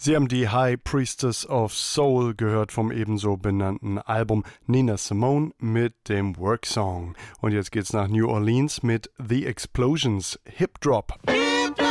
Sie haben die High Priestess of Soul gehört vom ebenso benannten Album Nina Simone mit dem Work Song. Und jetzt geht's nach New Orleans mit The Explosions Hip Drop.